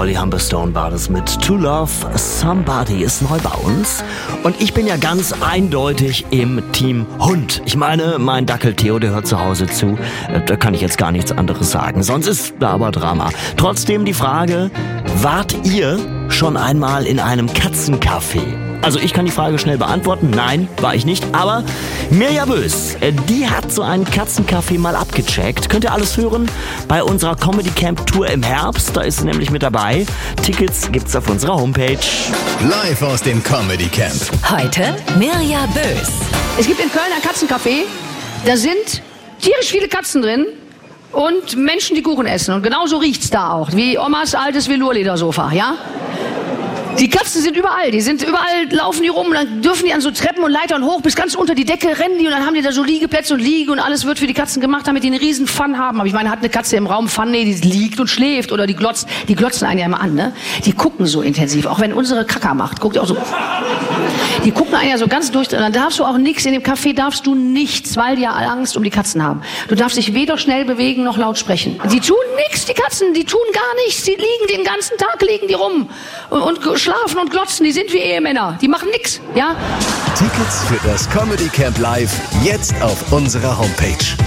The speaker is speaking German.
Holly Humberstone war das mit To Love Somebody, ist neu bei uns. Und ich bin ja ganz eindeutig im Team Hund. Ich meine, mein Dackel Theo, der hört zu Hause zu. Da kann ich jetzt gar nichts anderes sagen. Sonst ist da aber Drama. Trotzdem die Frage, wart ihr schon einmal in einem Katzencafé? Also ich kann die Frage schnell beantworten. Nein, war ich nicht. Aber Mirja Bös, die hat so einen Katzencafé mal abgecheckt. Könnt ihr alles hören bei unserer Comedy Camp Tour im Herbst. Da ist sie nämlich mit dabei. Tickets gibt's auf unserer Homepage. Live aus dem Comedy Camp. Heute Mirja Bös. Es gibt in Köln ein Katzencafé. Da sind tierisch viele Katzen drin und Menschen, die Kuchen essen. Und genauso riecht's da auch. Wie Omas altes Velourledersofa, ja? Die Katzen sind überall, laufen die rum und dann dürfen die an so Treppen und Leitern hoch bis ganz unter die Decke rennen die und dann haben die da so Liegeplätze und Liege und alles wird für die Katzen gemacht, damit die einen riesen Fun haben. Aber ich meine, hat eine Katze im Raum Fun? Nee, die liegt und schläft oder die glotzen einen ja immer an, ne? Die gucken so intensiv, auch wenn unsere Kacker macht, guckt auch so. Die gucken einen ja so ganz durch, dann darfst du auch nichts, in dem Café darfst du nichts, weil die ja alle Angst um die Katzen haben. Du darfst dich weder schnell bewegen noch laut sprechen. Die tun nichts, die Katzen, die tun gar nichts, die liegen den ganzen Tag, liegen die rum und schlafen und glotzen, die sind wie Ehemänner, die machen nichts, ja? Tickets für das Comedy Camp Live jetzt auf unserer Homepage.